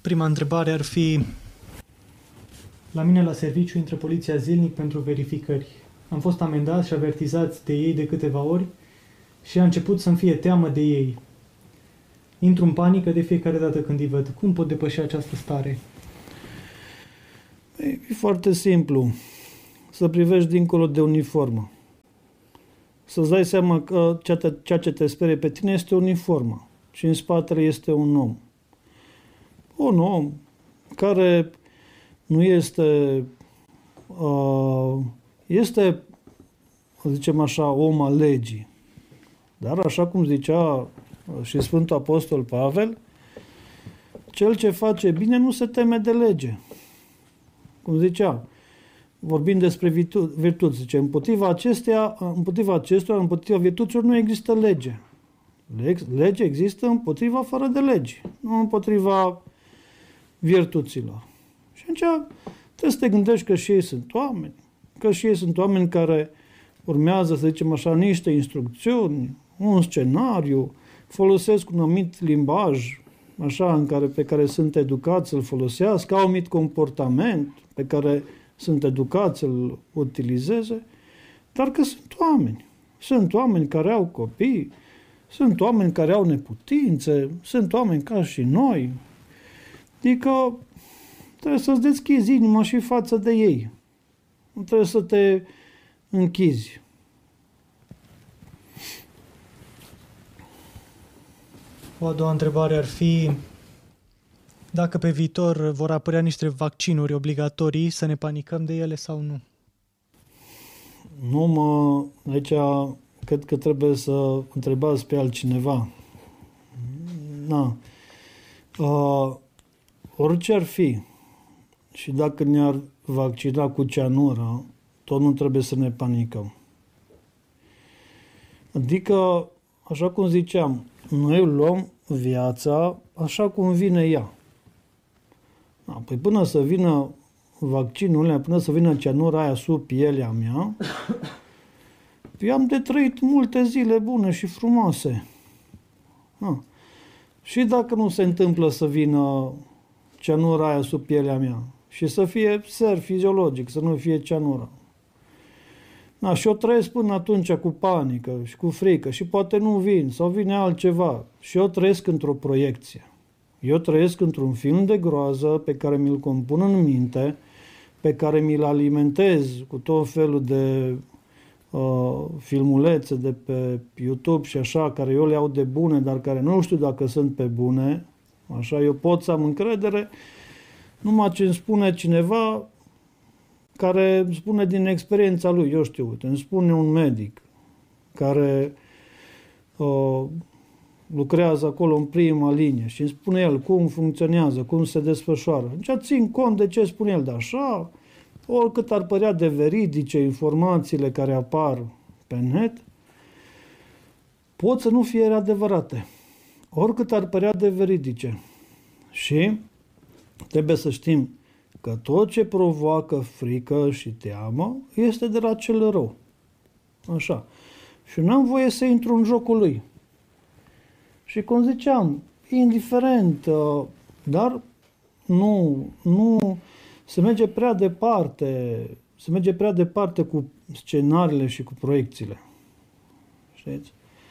Prima întrebare ar fi: la mine la serviciu intră poliția zilnic pentru verificări. Am fost amendați și avertizați de ei de câteva ori și a început să-mi fie teamă de ei. Intru în panică de fiecare dată când îi văd. Cum pot depăși această stare? E foarte simplu. Să privești dincolo de uniformă. Să-ți dai seama că ceea ce te sperie pe tine este uniformă și în spatele este un om. Un om care nu este, este, să zicem așa, om al legii. Dar așa cum zicea și Sfântul Apostol Pavel, cel ce face bine nu se teme de lege. Cum zicea, vorbind despre virtuți, zice, împotriva virtuților nu există lege. Lege există împotriva fără de legi, nu împotriva virtuților. Și atunci trebuie să te gândești că și ei sunt oameni, că și ei sunt oameni care urmează, să zicem așa, niște instrucțiuni, un scenariu, folosesc un anumit limbaj, așa, pe care sunt educați să-l folosească, au un anumit comportament pe care sunt educați să-l utilizeze, dar că sunt oameni. Sunt oameni care au copii, sunt oameni care au neputințe, sunt oameni ca și noi. Adică trebuie să-ți deschizi inima și față de ei. Nu trebuie să te închizi. O a doua întrebare ar fi: dacă pe viitor vor apărea niște vaccinuri obligatorii, să ne panicăm de ele sau nu? Aici cred că trebuie să întrebați pe altcineva. Orice ar fi, și dacă ne-ar vaccina cu cianură, tot nu trebuie să ne panicăm. Adică, așa cum ziceam, noi luăm viața așa cum vine ea. Păi până să vină vaccinul, până să vină cianura aia sub pielea mea, eu am de trăit multe zile bune și frumoase. Și dacă nu se întâmplă să vină cianura aia sub pielea mea și să fie ser fiziologic, să nu fie cianura. Și eu trăiesc până atunci cu panică și cu frică și poate nu vin sau vine altceva. Și eu trăiesc într-o proiecție. Eu trăiesc într-un film de groază pe care mi-l compun în minte, pe care mi-l alimentez cu tot felul de filmulețe de pe YouTube și așa, care eu le iau de bune, dar care nu știu dacă sunt pe bune. Așa, eu pot să am încredere numai ce îmi spune cineva care îmi spune din experiența lui. Eu știu, uite, îmi spune un medic care lucrează acolo în prima linie și îmi spune el cum funcționează, cum se desfășoară. Deci țin cont de ce spune el, de așa, oricât ar părea de veridice informațiile care apar pe net, pot să nu fie adevărate. Oricât ar părea de veridice. Și trebuie să știm că tot ce provoacă frică și teamă este de la cel rău. Așa. Și n-am voie să intru în jocul lui. Și cum ziceam, indiferent, dar nu se merge prea departe, cu scenariile și cu proiecțiile. Știți?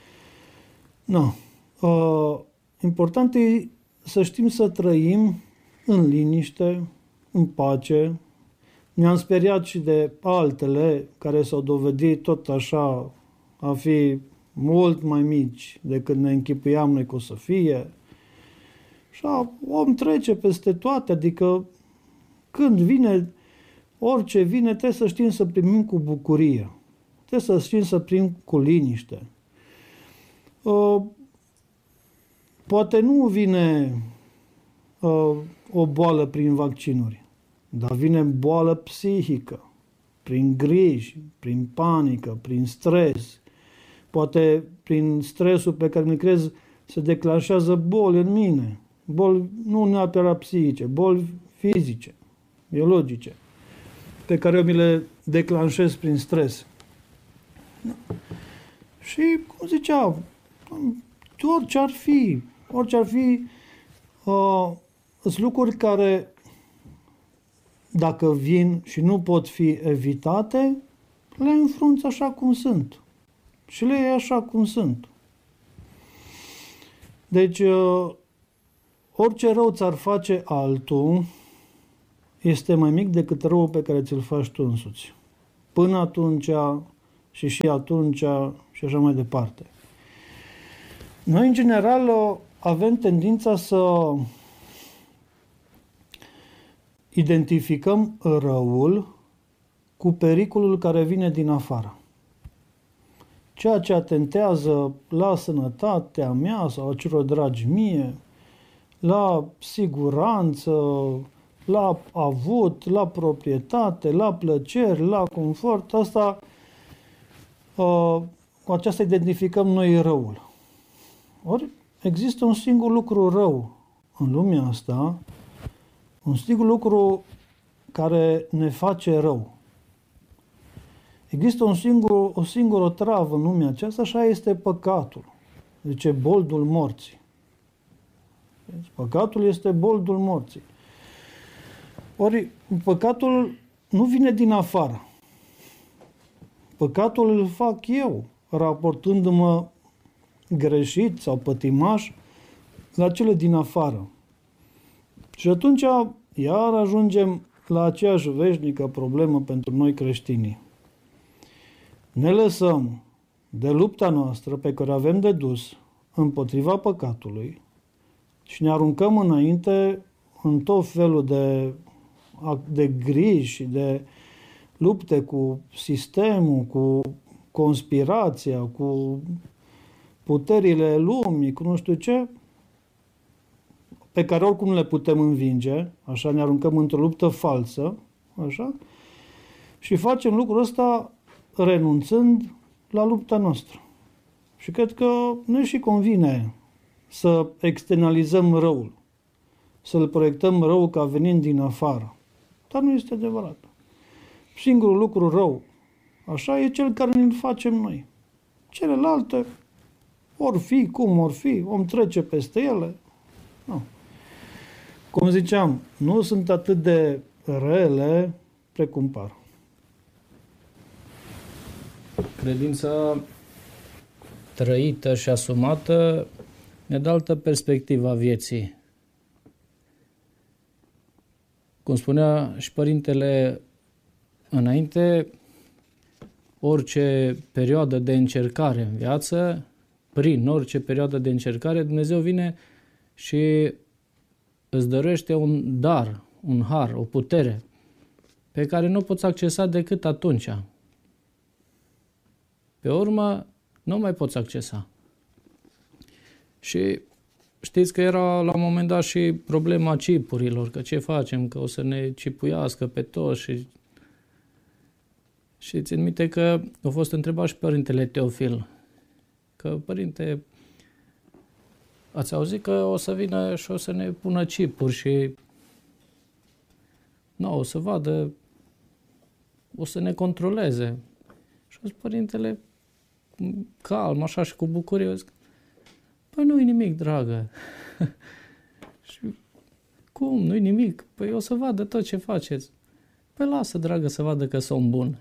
Important e să știm să trăim în liniște, în pace. Ne-am speriat și de altele care s-au dovedit tot așa a fi mult mai mici decât ne închipuiam noi că o să fie. Și om trece peste toate, adică când vine, orice vine, trebuie să știm să primim cu bucurie. Trebuie să știm să primim cu liniște. Poate nu vine o boală prin vaccinuri, dar vine boală psihică, prin griji, prin panică, prin stres. Poate prin stresul pe care mi-l creez se declanșează boli în mine. Boli nu neapărat psihice, boli fizice, biologice, pe care eu mi le declanșez prin stres. Și, cum ziceam, orice ar fi, sunt lucruri care, dacă vin și nu pot fi evitate, le înfrunți așa cum sunt. Și le iei așa cum sunt. Deci, orice rău ți-ar face altul este mai mic decât răul pe care ți-l faci tu însuți. Până atunci și atunci și așa mai departe. Noi, în general, avem tendința să identificăm răul cu pericolul care vine din afară. Ceea ce atentează la sănătatea mea sau a celor dragi mie, la siguranță, la avut, la proprietate, la plăceri, la confort, cu aceasta identificăm noi răul. Ori există un singur lucru rău în lumea asta, un singur lucru care ne face rău. Există o singură travă în lumea aceasta, așa este păcatul. Zice boldul morții. Păcatul este boldul morții. Ori păcatul nu vine din afară. Păcatul îl fac eu, raportându-mă greșit sau pătimaș la cele din afară. Și atunci iar ajungem la aceeași veșnică problemă pentru noi creștinii. Ne lăsăm de lupta noastră pe care o avem de dus împotriva păcatului și ne aruncăm înainte în tot felul de griji și de lupte cu sistemul, cu conspirația, cu puterile lumii, cu nu știu ce, pe care oricum le putem învinge, așa ne aruncăm într-o luptă falsă, așa, și facem lucrul ăsta renunțând la lupta noastră. Și cred că ne și convine să externalizăm răul, să-l proiectăm rău ca venind din afară. Dar nu este adevărat. Singurul lucru rău, așa, e cel care ne-l facem noi. Celelalte, ori fi, cum ori fi, om trece peste ele. Nu. Cum ziceam, nu sunt atât de rele precum par. Credința trăită și asumată ne dă altă perspectivă a vieții. Cum spunea și părintele înainte, orice perioadă de încercare în viață, prin orice perioadă de încercare, Dumnezeu vine și îți dăruiește un dar, un har, o putere pe care nu o poți accesa decât atunci. Pe urmă, nu mai poți accesa. Și știți că era la un moment dat și problema cipurilor, că ce facem, că o să ne cipuiască pe toți și țin minte că a fost întrebat și părintele Teofil, că părinte, ați auzit că o să vină și o să ne pună chipuri și o să vadă, o să ne controleze. Și a zis părintele, calm, așa și cu bucurie, zic, păi nu-i nimic, dragă. Și cum, nu-i nimic? Păi o să vadă tot ce faceți. Păi lasă, dragă, să vadă că sunt bun.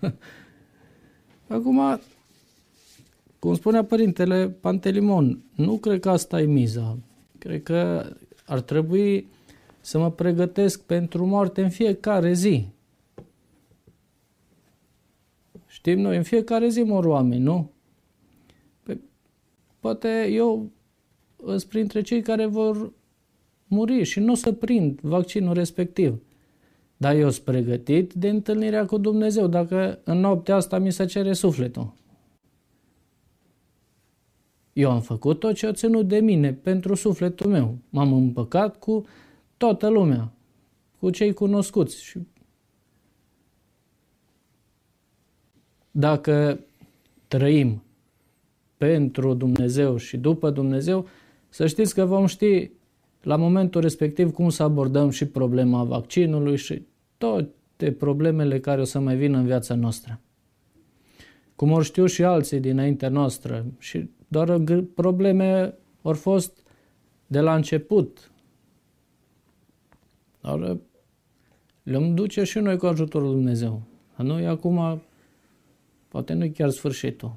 Acum, cum spunea părintele Pantelimon, nu cred că asta e miza. Cred că ar trebui să mă pregătesc pentru moarte în fiecare zi. Știm noi, în fiecare zi mor oameni, nu? Păi, poate eu sunt printre cei care vor muri și nu o să prind vaccinul respectiv. Dar eu sunt pregătit de întâlnirea cu Dumnezeu dacă în noaptea asta mi se cere sufletul. Eu am făcut tot ce a ținut de mine pentru sufletul meu. M-am împăcat cu toată lumea, cu cei cunoscuți. Și dacă trăim pentru Dumnezeu și după Dumnezeu, să știți că vom ști la momentul respectiv cum să abordăm și problema vaccinului și toate problemele care o să mai vină în viața noastră. Cum ori știu și alții dinaintea noastră și doar probleme au fost de la început Dar le-am duce și noi cu ajutorul lui Dumnezeu. Dar noi acum, poate nu chiar sfârșitul.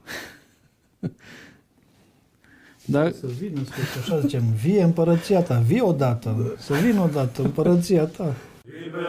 Dar Să vină, așa zicem, vie împărăția ta, vie odată, să vină odată împărăția ta.